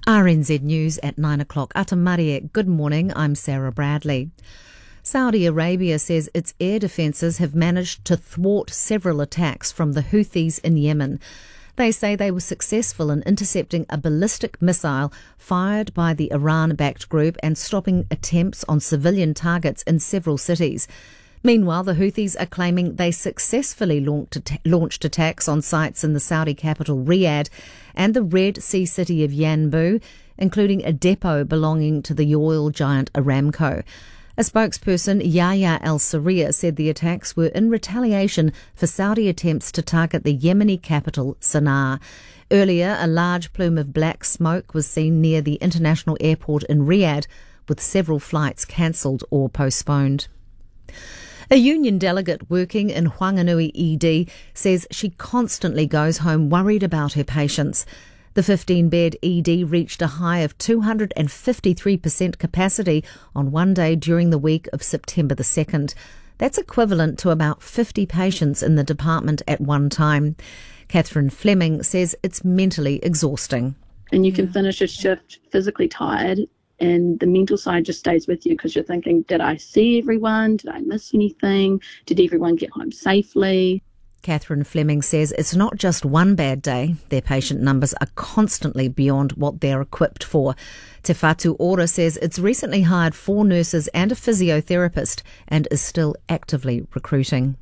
RNZ News at 9 o'clock. Atamare, good morning, I'm Sarah Bradley. Saudi Arabia says its air defences have managed to thwart several attacks from the Houthis in Yemen. They say they were successful in intercepting a ballistic missile fired by the Iran-backed group and stopping attempts on civilian targets in several cities. Meanwhile, the Houthis are claiming they successfully launched attacks on sites in the Saudi capital Riyadh and the Red Sea city of Yanbu, including a depot belonging to the oil giant Aramco. A spokesperson, Yahya al-Sarriya, said the attacks were in retaliation for Saudi attempts to target the Yemeni capital, Sana'a. Earlier, a large plume of black smoke was seen near the international airport in Riyadh, with several flights cancelled or postponed. A union delegate working in Whanganui ED says she constantly goes home worried about her patients. The 15-bed ED reached a high of 253% capacity on one day during the week of September the 2nd. That's equivalent to about 50 patients in the department at one time. Catherine Fleming says it's mentally exhausting. And you can finish a shift physically tired, and the mental side just stays with you because you're thinking, did I see everyone? Did I miss anything? Did everyone get home safely? Catherine Fleming says it's not just one bad day. Their patient numbers are constantly beyond what they're equipped for. Te Whatu Ora says it's recently hired 4 nurses and a physiotherapist and is still actively recruiting.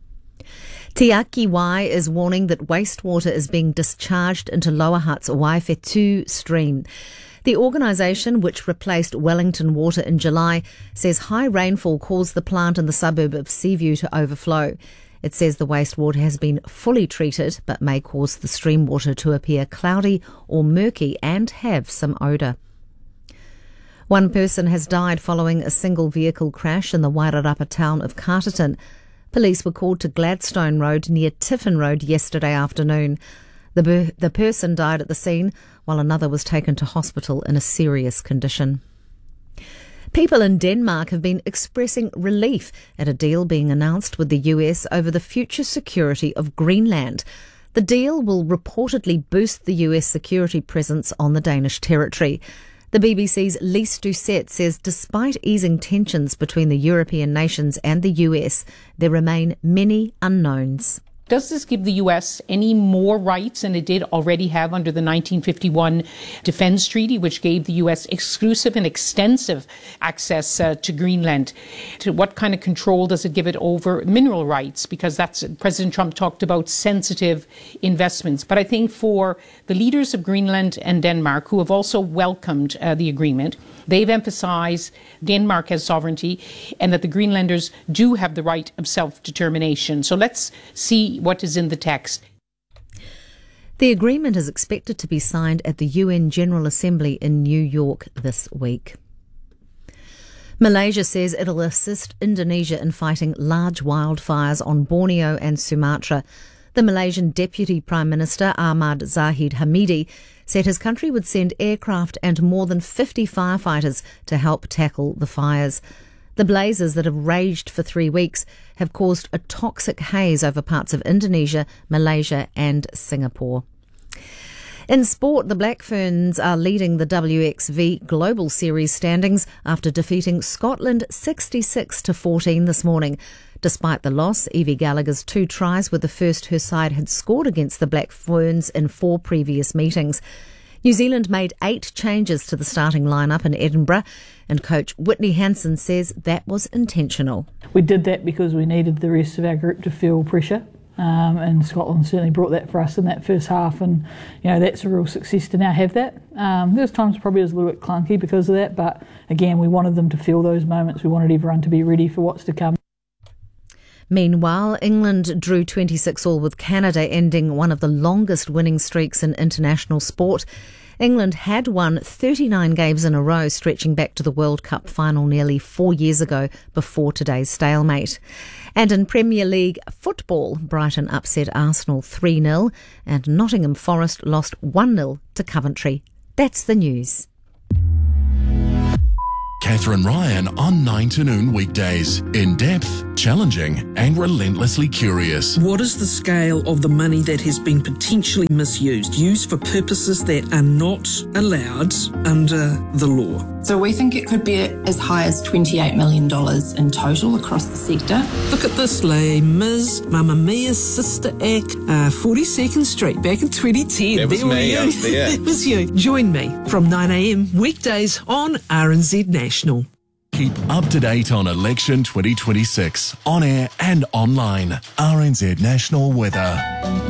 Te Aki Wai is warning that wastewater is being discharged into Lower Hutt's Waifetu stream. The organisation, which replaced Wellington Water in July, says high rainfall caused the plant in the suburb of Seaview to overflow. It says the wastewater has been fully treated but may cause the stream water to appear cloudy or murky and have some odour. One person has died following a single vehicle crash in the Wairarapa town of Carterton. Police were called to Gladstone Road near Tiffin Road yesterday afternoon. The person died at the scene while another was taken to hospital in a serious condition. People in Denmark have been expressing relief at a deal being announced with the US over the future security of Greenland. The deal will reportedly boost the US security presence on the Danish territory. The BBC's Lise Doucette says despite easing tensions between the European nations and the US, there remain many unknowns. Does this give the U.S. any more rights than it did already have under the 1951 Defense Treaty, which gave the U.S. exclusive and extensive access to Greenland? To what kind of control does it give it over mineral rights? Because that's President Trump talked about sensitive investments. But I think for the leaders of Greenland and Denmark, who have also welcomed the agreement, they've emphasized Denmark has sovereignty and that the Greenlanders do have the right of self-determination. So let's see what is in the text. The agreement is expected to be signed at the UN General Assembly in New York this week. Malaysia says it'll assist Indonesia in fighting large wildfires on Borneo and Sumatra. The Malaysian Deputy Prime Minister Ahmad Zahid Hamidi said his country would send aircraft and more than 50 firefighters to help tackle the fires. The blazes that have raged for 3 weeks have caused a toxic haze over parts of Indonesia, Malaysia and Singapore. In sport, the Black Ferns are leading the WXV Global Series standings after defeating Scotland 66-14 this morning. Despite the loss, Evie Gallagher's 2 tries were the first her side had scored against the Black Ferns in 4 previous meetings. New Zealand made 8 changes to the starting lineup in Edinburgh, and coach Whitney Hansen says that was intentional. We did that because we needed the rest of our group to feel pressure, and Scotland certainly brought that for us in that first half, and that's a real success to now have that. There's times probably it was a little bit clunky because of that, but again, we wanted them to feel those moments. We wanted everyone to be ready for what's to come. Meanwhile, England drew 26-all with Canada, ending one of the longest winning streaks in international sport. England had won 39 games in a row, stretching back to the World Cup final nearly 4 years ago before today's stalemate. And in Premier League football, Brighton upset Arsenal 3-0 and Nottingham Forest lost 1-0 to Coventry. That's the news. Catherine Ryan on 9 to noon weekdays. In depth, challenging and relentlessly curious. What is the scale of the money that has been potentially misused, used for purposes that are not allowed under the law? So we think it could be as high as $28 million in total across the sector. Look at this, Les Mis, Mamma Mia's sister act, 42nd Street, back in 2010. That was me, I was there. That was you. Join me from 9am weekdays on RNZ National. Keep up to date on election 2026, on air and online. RNZ National Weather.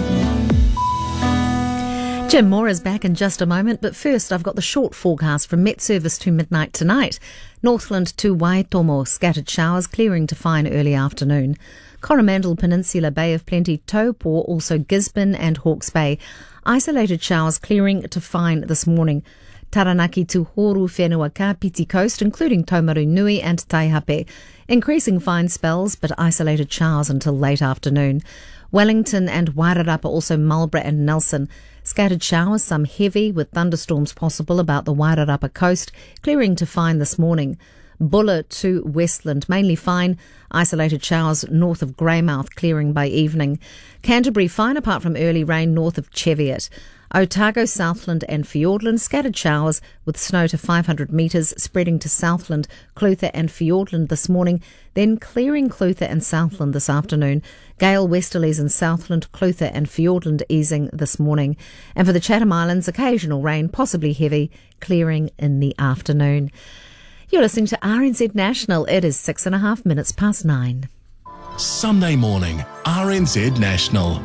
Jim Moore is back in just a moment, but first I've got the short forecast from Met Service to midnight tonight. Northland to Waitomo, scattered showers clearing to fine early afternoon. Coromandel Peninsula, Bay of Plenty, Taupo, also Gisborne and Hawke's Bay. Isolated showers clearing to fine this morning. Taranaki to Horu, Whenua, Kapiti Coast, including Taumarunui and Taihape. Increasing fine spells, but isolated showers until late afternoon. Wellington and Wairarapa, also Marlborough and Nelson. Scattered showers, some heavy, with thunderstorms possible about the Wairarapa coast, clearing to fine this morning. Buller to Westland, mainly fine. Isolated showers north of Greymouth, clearing by evening. Canterbury, fine apart from early rain north of Cheviot. Otago, Southland and Fiordland, scattered showers with snow to 500 metres, spreading to Southland, Clutha and Fiordland this morning, then clearing Clutha and Southland this afternoon. Gale westerlies in Southland, Clutha and Fiordland easing this morning. And for the Chatham Islands, occasional rain, possibly heavy, clearing in the afternoon. You're listening to RNZ National. It is 6.5 minutes past 9. Sunday morning, RNZ National.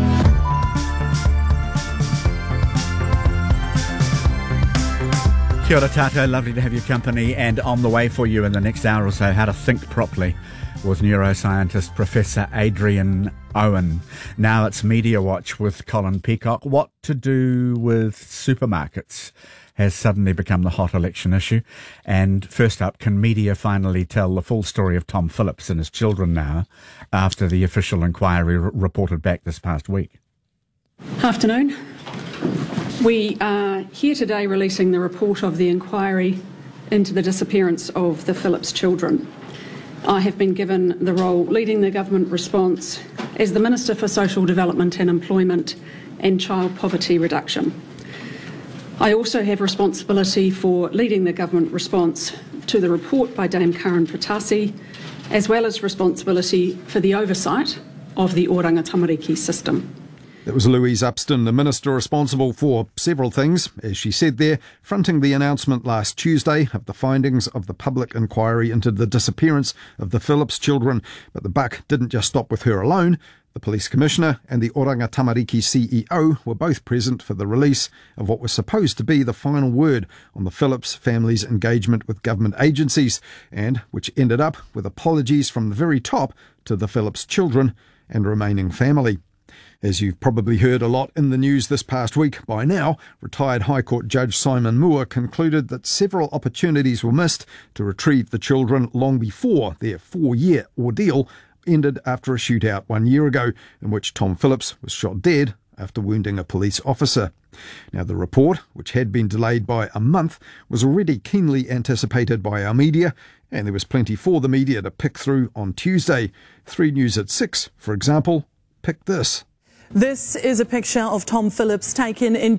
Kia ora tātou, lovely to have your company, and on the way for you in the next hour or so, how to think properly with neuroscientist Professor Adrian Owen. Now it's Media Watch with Colin Peacock. What to do with supermarkets has suddenly become the hot election issue. And first up, can media finally tell the full story of Tom Phillips and his children now, after the official inquiry reported back this past week? Afternoon. We are here today releasing the report of the inquiry into the disappearance of the Phillips children. I have been given the role leading the government response as the Minister for Social Development and Employment and Child Poverty Reduction. I also have responsibility for leading the government response to the report by Dame Karen Patasi, as well as responsibility for the oversight of the Oranga Tamariki system. That was Louise Upston, the Minister responsible for several things, as she said there, fronting the announcement last Tuesday of the findings of the public inquiry into the disappearance of the Phillips children. But the buck didn't just stop with her alone. The Police Commissioner and the Oranga Tamariki CEO were both present for the release of what was supposed to be the final word on the Phillips family's engagement with government agencies, and which ended up with apologies from the very top to the Phillips children and remaining family. As you've probably heard a lot in the news this past week by now, retired High Court Judge Simon Moore concluded that several opportunities were missed to retrieve the children long before their 4-year ordeal ended after a shootout 1 year ago, in which Tom Phillips was shot dead after wounding a police officer. Now, the report, which had been delayed by a month, was already keenly anticipated by our media, and there was plenty for the media to pick through on Tuesday. 3 News at 6, for example, picked this. This is a picture of Tom Phillips taken in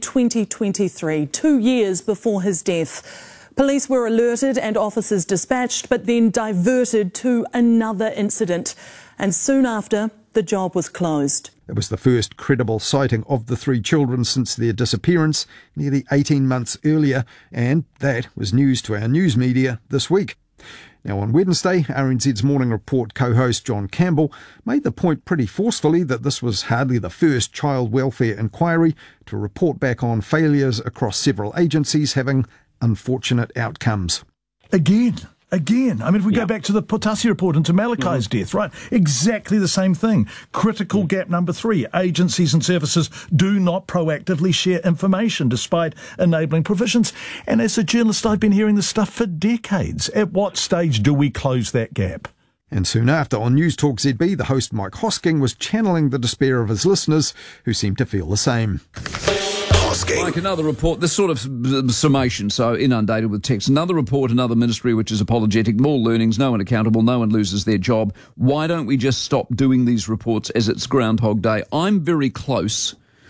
2023, 2 years before his death. Police were alerted and officers dispatched, but then diverted to another incident. And soon after, the job was closed. It was the first credible sighting of the 3 children since their disappearance nearly 18 months earlier, and that was news to our news media this week. Now, on Wednesday, RNZ's Morning Report co-host John Campbell made the point pretty forcefully that this was hardly the first child welfare inquiry to report back on failures across several agencies having unfortunate outcomes. Again. I mean, if we go back to the Potasi report and to Malachi's death, right? Exactly the same thing. Critical gap number 3. Agencies and services do not proactively share information despite enabling provisions. And as a journalist, I've been hearing this stuff for decades. At what stage do we close that gap? And soon after, on News Talk ZB, the host Mike Hosking was channeling the despair of his listeners who seemed to feel the same. asking. Like another report, this sort of summation, so inundated with text. Another report, another ministry which is apologetic, more learnings, no one accountable, no one loses their job. Why don't we just stop doing these reports as it's Groundhog Day? I'm very close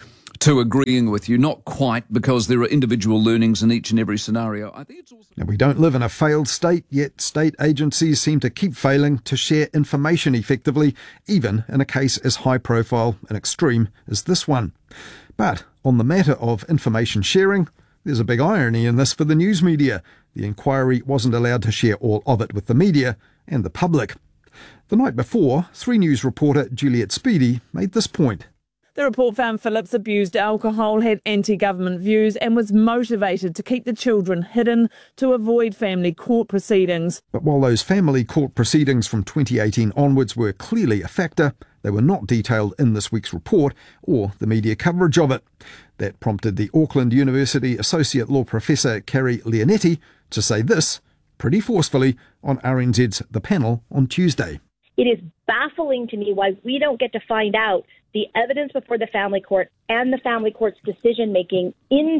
to agreeing with you, not quite, because there are individual learnings in each and every scenario. I think it's also... Now, we don't live in a failed state, yet state agencies seem to keep failing to share information effectively, even in a case as high profile and extreme as this one. But on the matter of information sharing, there's a big irony in this for the news media. The inquiry wasn't allowed to share all of it with the media and the public. The night before, 3 News reporter Juliet Speedy made this point. The report found Phillips abused alcohol, had anti-government views and was motivated to keep the children hidden to avoid family court proceedings. But while those family court proceedings from 2018 onwards were clearly a factor, they were not detailed in this week's report or the media coverage of it. That prompted the Auckland University Associate Law Professor Carrie Leonetti to say this pretty forcefully on RNZ's The Panel on Tuesday. It is baffling to me why we don't get to find out the evidence before the family court and the family court's decision-making in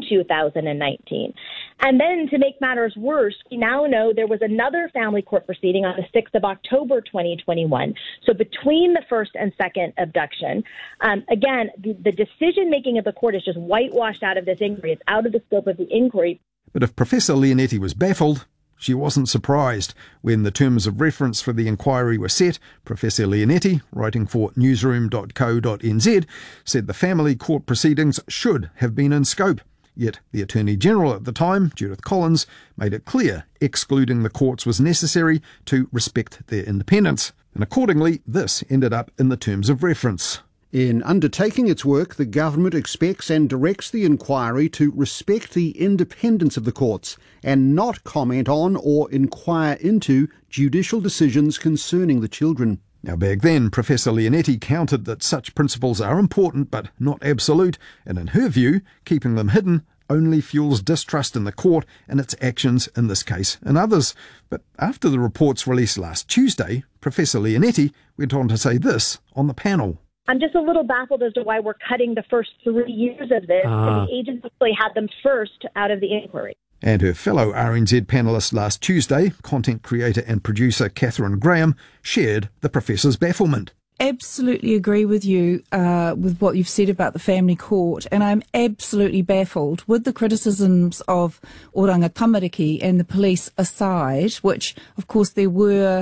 2019. And then to make matters worse, we now know there was another family court proceeding on the 6th of October 2021. So between the first and second abduction, again, the decision-making of the court is just whitewashed out of this inquiry. It's out of the scope of the inquiry. But if Professor Leonetti was baffled, she wasn't surprised. When the terms of reference for the inquiry were set, Professor Leonetti, writing for newsroom.co.nz, said the family court proceedings should have been in scope. Yet the Attorney-General at the time, Judith Collins, made it clear excluding the courts was necessary to respect their independence. And accordingly, this ended up in the terms of reference. In undertaking its work, the government expects and directs the inquiry to respect the independence of the courts and not comment on or inquire into judicial decisions concerning the children. Now, back then, Professor Leonetti countered that such principles are important but not absolute, and in her view, keeping them hidden only fuels distrust in the court and its actions in this case and others. But after the report's release last Tuesday, Professor Leonetti went on to say this on the panel. I'm just a little baffled as to why we're cutting the first 3 years of this. The agents actually had them first out of the inquiry. And her fellow RNZ panellist last Tuesday, content creator and producer Catherine Graham, shared the professor's bafflement. Absolutely agree with you with what you've said about the family court, and I'm absolutely baffled with the criticisms of Oranga Tamariki and the police aside, which of course there were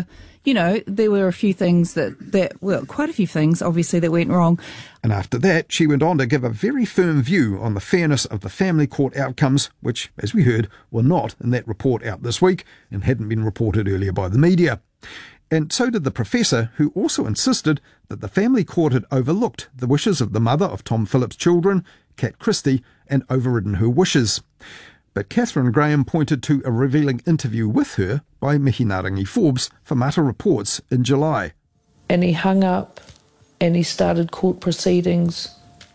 a few things quite a few things obviously that went wrong. And after that, she went on to give a very firm view on the fairness of the family court outcomes, which, as we heard, were not in that report out this week and hadn't been reported earlier by the media. And so did the professor, who also insisted that the family court had overlooked the wishes of the mother of Tom Phillips' children, Kat Christie, and overridden her wishes. But Catherine Graham pointed to a revealing interview with her by Mihinarangi Forbes for Mata Reports in July. And he hung up and he started court proceedings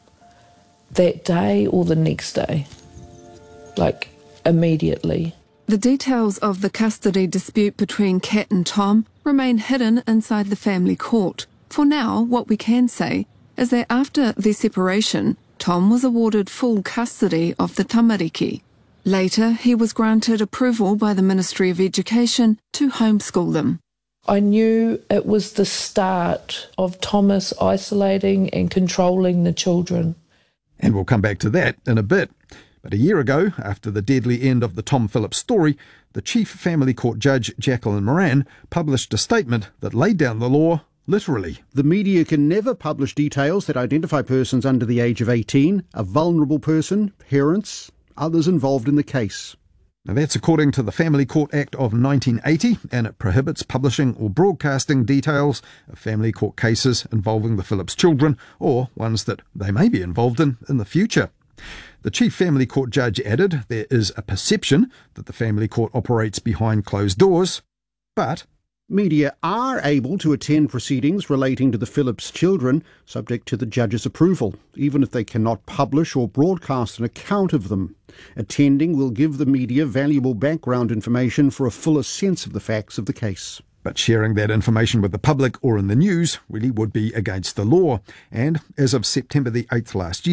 that day or the next day, like immediately. The details of the custody dispute between Kat and Tom remain hidden inside the family court. For now, what we can say is that after their separation, Tom was awarded full custody of the tamariki. Later, he was granted approval by the Ministry of Education to homeschool them. I knew it was the start of Thomas isolating and controlling the children. And we'll come back to that in a bit. But a year ago, after the deadly end of the Tom Phillips story, the Chief Family Court Judge Jacqueline Moran published a statement that laid down the law literally. The media can never publish details that identify persons under the age of 18, a vulnerable person, parents, others involved in the case. Now that's according to the Family Court Act of 1980, and it prohibits publishing or broadcasting details of family court cases involving the Phillips children or ones that they may be involved in the future. The Chief Family Court Judge added there is a perception that the family court operates behind closed doors, but media are able to attend proceedings relating to the Phillips children, subject to the judge's approval, even if they cannot publish or broadcast an account of them. Attending will give the media valuable background information for a fuller sense of the facts of the case. But sharing that information with the public or in the news really would be against the law. And as of September the 8th last year,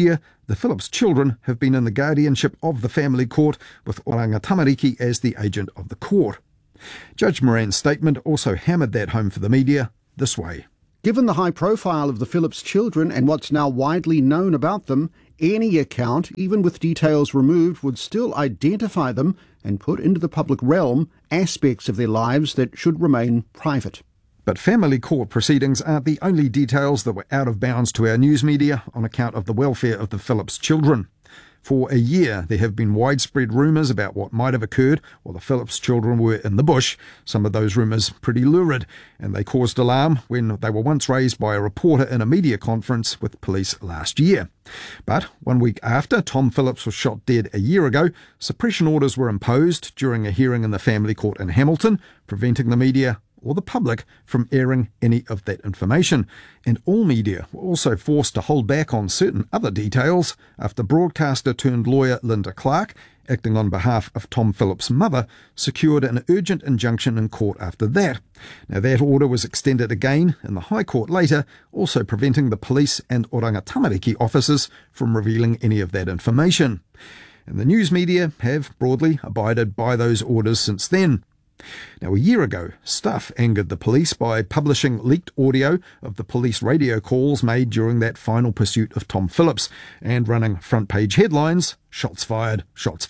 The Phillips children have been in the guardianship of the family court, with Oranga Tamariki as the agent of the court. Judge Moran's statement also hammered that home for the media this way. Given the high profile of the Phillips children and what's now widely known about them, any account, even with details removed, would still identify them and put into the public realm aspects of their lives that should remain private. But family court proceedings aren't the only details that were out of bounds to our news media on account of the welfare of the Phillips children. For a year, there have been widespread rumours about what might have occurred while the Phillips children were in the bush, some of those rumours pretty lurid, and they caused alarm when they were once raised by a reporter in a media conference with police last year. But 1 week after Tom Phillips was shot dead a year ago, suppression orders were imposed during a hearing in the family court in Hamilton, preventing the media or the public from airing any of that information. And all media were also forced to hold back on certain other details after broadcaster turned lawyer Linda Clark, acting on behalf of Tom Phillips' mother, secured an urgent injunction in court after that. Now that order was extended again in the High Court later, also preventing the police and Oranga Tamariki officers from revealing any of that information. And the news media have broadly abided by those orders since then. Now, a year ago, Stuff angered the police by publishing leaked audio of the police radio calls made during that final pursuit of Tom Phillips and running front-page headlines, "Shots fired,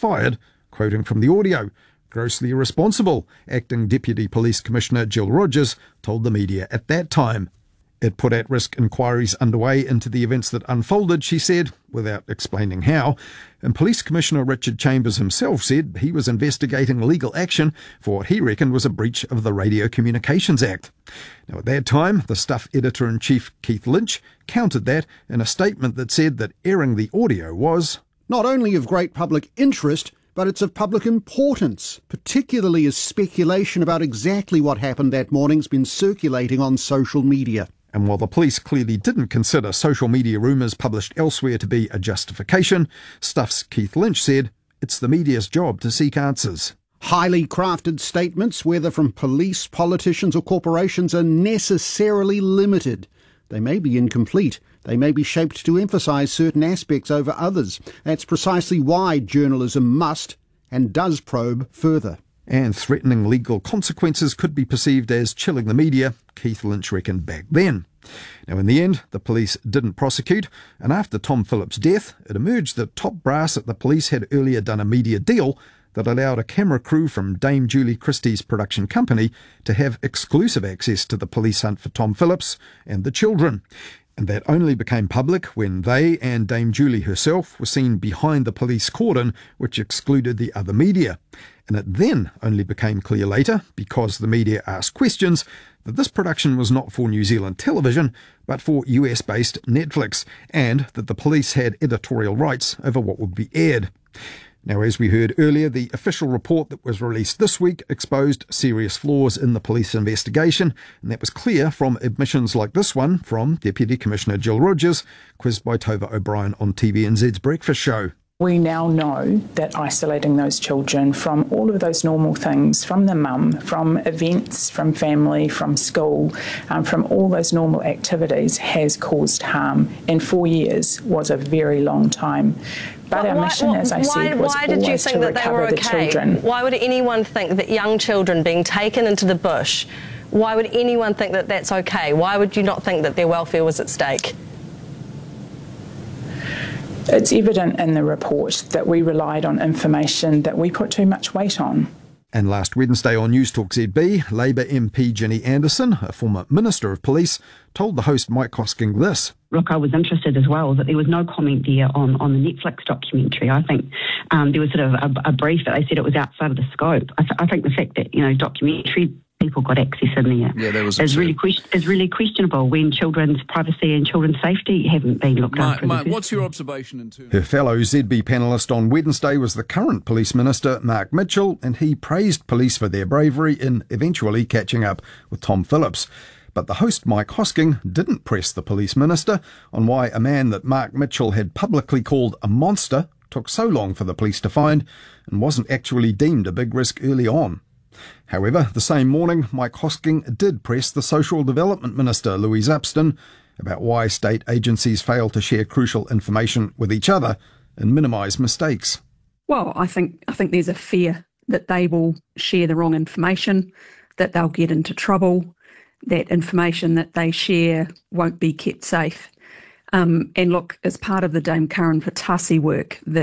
quoting from the audio. Grossly irresponsible, Acting Deputy Police Commissioner Jill Rogers told the media at that time. It put at risk inquiries underway into the events that unfolded, she said, without explaining how. And Police Commissioner Richard Chambers himself said he was investigating legal action for what he reckoned was a breach of the Radio Communications Act. Now, at that time, the Stuff Editor-in-Chief Keith Lynch countered that in a statement that said that airing the audio was not only of great public interest, but it's of public importance, particularly as speculation about exactly what happened that morning's been circulating on social media. And while the police clearly didn't consider social media rumours published elsewhere to be a justification, Stuff's Keith Lynch said it's the media's job to seek answers. Highly crafted statements, whether from police, politicians or corporations, are necessarily limited. They may be incomplete. They may be shaped to emphasise certain aspects over others. That's precisely why journalism must and does probe further. And threatening legal consequences could be perceived as chilling the media, Keith Lynch reckoned back then. Now, in the end, the police didn't prosecute, and after Tom Phillips' death, it emerged that top brass at the police had earlier done a media deal that allowed a camera crew from Dame Julie Christie's production company to have exclusive access to the police hunt for Tom Phillips and the children. And that only became public when they and Dame Julie herself were seen behind the police cordon, which excluded the other media. And it then only became clear later, because the media asked questions, that this production was not for New Zealand television, but for US-based Netflix, and that the police had editorial rights over what would be aired. Now, as we heard earlier, the official report that was released this week exposed serious flaws in the police investigation, and that was clear from admissions like this one from Deputy Commissioner Jill Rogers, quizzed by Tova O'Brien on TVNZ's Breakfast Show. We now know that isolating those children from all of those normal things, from the mum, from events, from family, from school, from all those normal activities has caused harm. And 4 years was a very long time. But our mission, as I said, was always to recover the children. Why would anyone think that young children being taken into the bush, why would anyone think that that's okay? Why would you not think that their welfare was at stake? It's evident in the report that we relied on information that we put too much weight on. And last Wednesday on News Talk ZB, Labour MP Ginny Anderson, a former Minister of Police, told the host Mike Hosking this. Look, I was interested as well that there was no comment there on the Netflix documentary. I think there was sort of a brief that they said it was outside of the scope. I think the fact that, documentary people got access in there is really questionable when children's privacy and children's safety haven't been looked after. Mate, what's your observation in terms? Her fellow ZB panellist on Wednesday was the current Police Minister, Mark Mitchell, and he praised police for their bravery in eventually catching up with Tom Phillips. But the host, Mike Hosking, didn't press the Police Minister on why a man that Mark Mitchell had publicly called a monster took so long for the police to find and wasn't actually deemed a big risk early on. However, the same morning, Mike Hosking did press the Social Development Minister, Louise Upston, about why state agencies fail to share crucial information with each other and minimise mistakes. Well, I think there's a fear that they will share the wrong information, that they'll get into trouble, that information that they share won't be kept safe. And look, as part of the Dame Curran Patasi work,